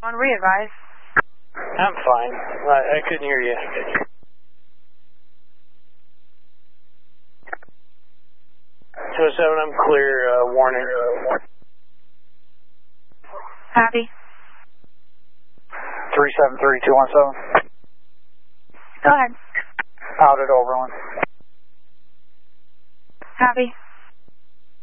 1, re-advise. I'm fine. I couldn't hear you. 207, I'm clear. Warning. Copy. 373217. Go ahead. Out at Overland. Copy.